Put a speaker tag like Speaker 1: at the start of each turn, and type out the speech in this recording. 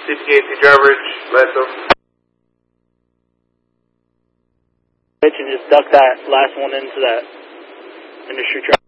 Speaker 1: CPKC drivers, Leto.
Speaker 2: And just duck that last one into that industry truck.